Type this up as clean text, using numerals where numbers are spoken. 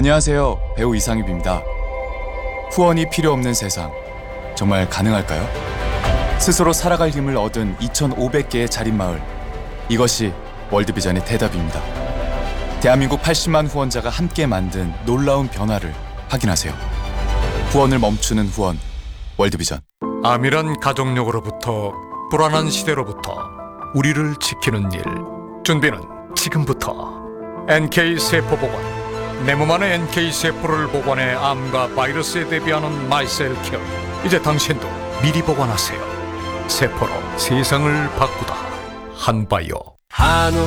안녕하세요. 배우 이상엽입니다. 후원이 필요 없는 세상, 정말 가능할까요? 스스로 살아갈 힘을 얻은 2,500개의 자립마을, 이것이 월드비전의 대답입니다. 대한민국 80만 후원자가 함께 만든 놀라운 변화를 확인하세요. 후원을 멈추는 후원, 월드비전. 암이란 가족력으로부터, 불안한 시대로부터 우리를 지키는 일. 준비는 지금부터. NK세포보관. 내 몸 안에 NK세포를 보관해 암과 바이러스에 대비하는 마이셀케어. 이제 당신도 미리 보관하세요. 세포로 세상을 바꾸다. 한바이오.